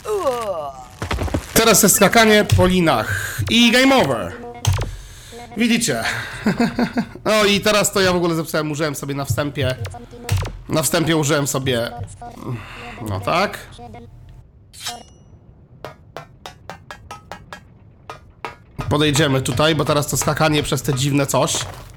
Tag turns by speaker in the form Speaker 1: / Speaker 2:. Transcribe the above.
Speaker 1: Teraz jest skakanie po linach. I game over. Widzicie? No i teraz to ja w ogóle zepsułem, użyłem sobie na wstępie. Na wstępie użyłem sobie... No tak. Podejdziemy tutaj, bo teraz to skakanie przez te dziwne coś.